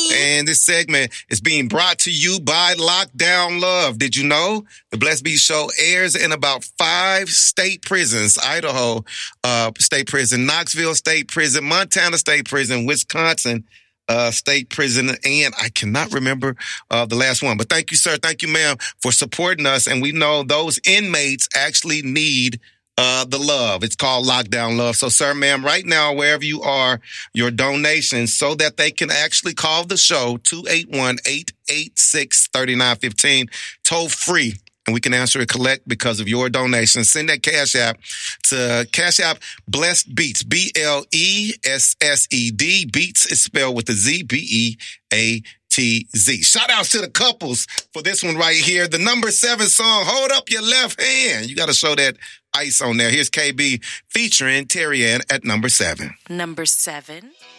And this segment is being brought to you by Lockdown Love. Did you know the Blessed Beat Show airs in about 5 state prisons? Idaho State Prison, Knoxville State Prison, Montana State Prison, Wisconsin State Prison, and I cannot remember the last one. But thank you, sir. Thank you, ma'am, for supporting us. And we know those inmates actually need the love. It's called Lockdown Love. So, sir, ma'am, right now, wherever you are, your donations so that they can actually call the show, 281-886-3915, toll free. And we can answer it collect because of your donation. Send that Cash App to Cash App Blessed Beats, BLESSED. Beats is spelled with a Z, BEATZ. Shout outs to the couples for this one right here. The number 7 song, Hold Up Your Left Hand. You got to show that ice on there. Here's KB featuring Terry Ann at number 7. Number 7.